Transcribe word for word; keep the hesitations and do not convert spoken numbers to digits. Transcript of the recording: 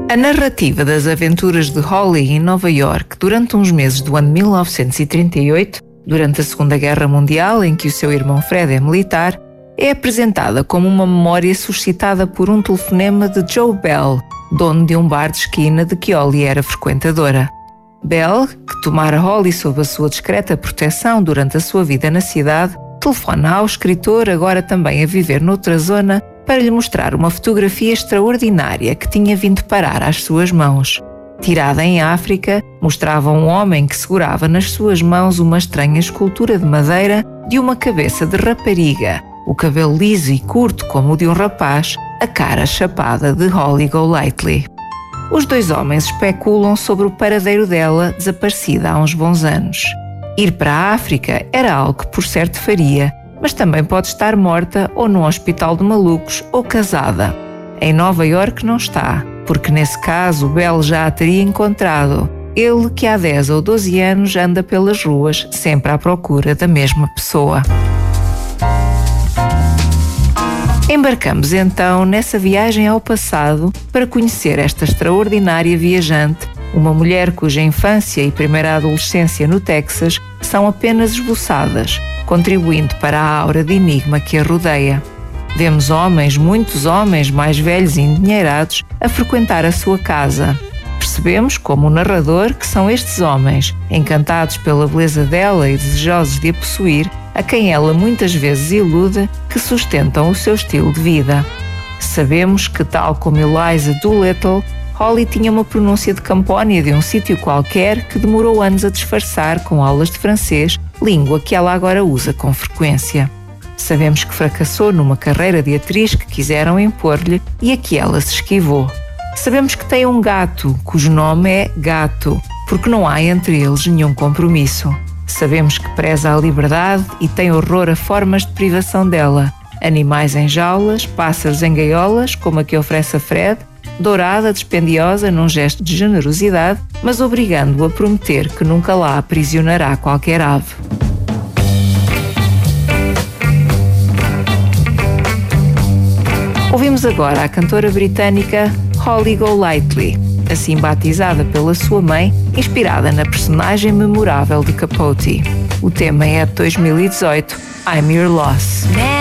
A narrativa das aventuras de Holly em Nova York durante uns meses do ano mil novecentos e trinta e oito, durante a Segunda Guerra Mundial, em que o seu irmão Fred é militar, é apresentada como uma memória suscitada por um telefonema de Joe Bell, dono de um bar de esquina de que Holly era frequentadora. Bell, que tomara Holly sob a sua discreta proteção durante a sua vida na cidade, telefona ao escritor, agora também a viver noutra zona, para lhe mostrar uma fotografia extraordinária que tinha vindo parar às suas mãos. Tirada em África, mostrava um homem que segurava nas suas mãos uma estranha escultura de madeira de uma cabeça de rapariga, o cabelo liso e curto como o de um rapaz, a cara chapada de Holly Golightly. Os dois homens especulam sobre o paradeiro dela, desaparecida há uns bons anos. Ir para a África era algo que por certo faria, mas também pode estar morta ou num hospital de malucos ou casada. Em Nova Iorque não está, porque nesse caso Bell já a teria encontrado. Ele que há dez ou doze anos anda pelas ruas, sempre à procura da mesma pessoa. Embarcamos então nessa viagem ao passado para conhecer esta extraordinária viajante, uma mulher cuja infância e primeira adolescência no Texas são apenas esboçadas, contribuindo para a aura de enigma que a rodeia. Vemos homens, muitos homens mais velhos e endinheirados, a frequentar a sua casa. Percebemos, como o narrador, que são estes homens, encantados pela beleza dela e desejosos de a possuir, a quem ela muitas vezes ilude, que sustentam o seu estilo de vida. Sabemos que, tal como Eliza Doolittle, Holly tinha uma pronúncia de Campónia de um sítio qualquer que demorou anos a disfarçar com aulas de francês, língua que ela agora usa com frequência. Sabemos que fracassou numa carreira de atriz que quiseram impor-lhe e a que ela se esquivou. Sabemos que tem um gato, cujo nome é Gato, porque não há entre eles nenhum compromisso. Sabemos que preza a liberdade e tem horror a formas de privação dela. Animais em jaulas, pássaros em gaiolas, como a que oferece a Fred, dourada, dispendiosa num gesto de generosidade, mas obrigando-o a prometer que nunca lá aprisionará qualquer ave. Ouvimos agora a cantora britânica Holly Golightly, assim batizada pela sua mãe, inspirada na personagem memorável de Capote. O tema é de dois mil e dezoito, I'm Your Loss.